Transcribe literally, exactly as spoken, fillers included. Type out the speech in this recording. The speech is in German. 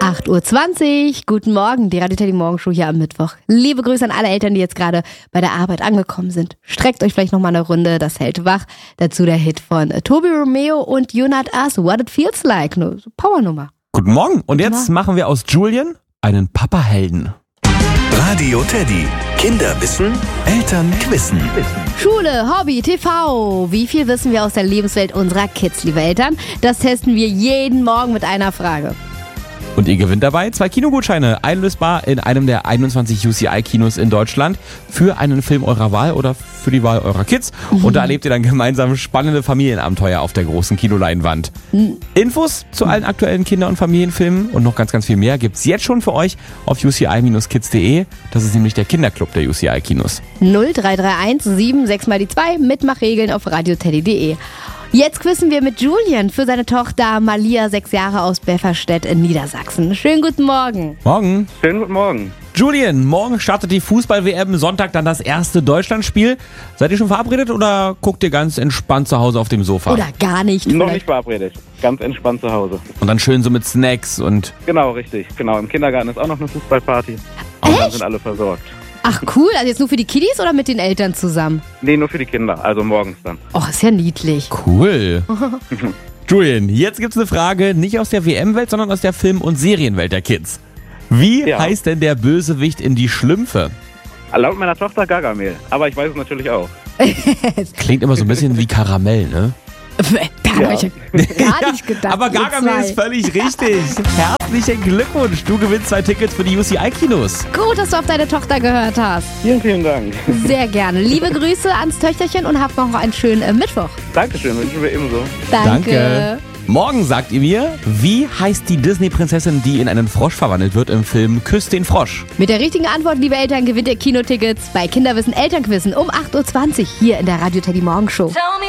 acht Uhr zwanzig, guten Morgen, die Radio Teddy Morgenshow hier am Mittwoch. Liebe Grüße an alle Eltern, die jetzt gerade bei der Arbeit angekommen sind. Streckt euch vielleicht nochmal eine Runde, das hält wach. Dazu der Hit von Tobi Romeo und You Not Us, What It Feels Like. Eine Powernummer. Guten Morgen. Und jetzt machen wir aus Julian einen Papahelden. Radio Teddy. Kinder wissen, Eltern quissen. Schule, Hobby, T V. Wie viel wissen wir aus der Lebenswelt unserer Kids, liebe Eltern? Das testen wir jeden Morgen mit einer Frage. Und ihr gewinnt dabei zwei Kinogutscheine, einlösbar in einem der einundzwanzig U C I-Kinos in Deutschland für einen Film eurer Wahl oder für die Wahl eurer Kids. Mhm. Und da erlebt ihr dann gemeinsam spannende Familienabenteuer auf der großen Kinoleinwand. Mhm. Infos zu allen aktuellen Kinder- und Familienfilmen und noch ganz, ganz viel mehr gibt's jetzt schon für euch auf u c i Bindestrich kids punkt de. Das ist nämlich der Kinderclub der U C I-Kinos. null drei drei eins sieben sechs mal die zwei, Mitmachregeln auf radio teddy punkt de. Jetzt quissen wir mit Julian für seine Tochter Malia, sechs Jahre aus Befferstedt in Niedersachsen. Schönen guten Morgen. Morgen. Schönen guten Morgen. Julian, morgen startet die Fußball-W M, Sonntag dann das erste Deutschlandspiel. Seid ihr schon verabredet oder guckt ihr ganz entspannt zu Hause auf dem Sofa? Oder gar nicht. Noch vielleicht. nicht verabredet. Ganz entspannt zu Hause. Und dann schön so mit Snacks und... Genau, richtig. Genau, im Kindergarten ist auch noch eine Fußballparty. Und Echt? dann sind alle versorgt. Ach cool, also jetzt nur für die Kiddies oder mit den Eltern zusammen? Nee, nur für die Kinder, also morgens dann. Oh, ist ja niedlich. Cool. Julian, jetzt gibt's eine Frage, nicht aus der W M-Welt, sondern aus der Film- und Serienwelt der Kids. Wie Ja. heißt denn der Bösewicht in Die Schlümpfe? Laut meiner Tochter Gargamel, aber ich weiß es natürlich auch. Klingt immer so ein bisschen wie Karamell, ne? Da habe ich ja gar nicht gedacht. Aber Gargamel ihr ist zwei. völlig richtig. Herzlichen Glückwunsch. Du gewinnst zwei Tickets für die U C I-Kinos. Gut, dass du auf deine Tochter gehört hast. Vielen, vielen Dank. Sehr gerne. Liebe Grüße ans Töchterchen und habt noch einen schönen äh, Mittwoch. Dankeschön, wünschen wir ebenso. Danke. Morgen sagt ihr mir, wie heißt die Disney-Prinzessin, die in einen Frosch verwandelt wird im Film Küss den Frosch? Mit der richtigen Antwort, liebe Eltern, gewinnt ihr Kinotickets bei Kinderwissen Elternquissen um acht Uhr zwanzig hier in der Radio Teddy Morgenshow.